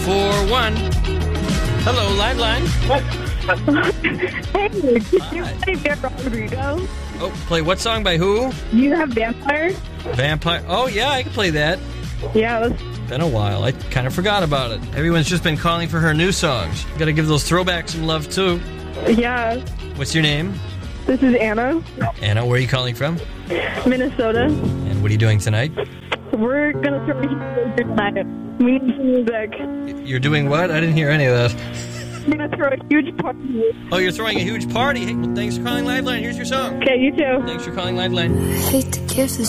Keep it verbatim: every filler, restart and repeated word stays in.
four one. Hello, Liveline. Hey, did you play Vampire Rodrigo? Oh, play what song by who? Do you have Vampire? Vampire. Oh, yeah, I can play that. Yeah, let's... Been a while. I kind of forgot about it. Everyone's just been calling for her new songs. Got to give those throwbacks some love, too. Yeah. What's your name? This is Anna. Anna, where are you calling from? Minnesota. And what are you doing tonight? We're going to throw a huge tonight. We need some music. You're doing what? I didn't hear any of that. We're going to throw a huge party. Oh, you're throwing a huge party. Hey, well, thanks for calling Liveline. Here's your song. Okay, you too. Thanks for calling Liveline. I hate to give this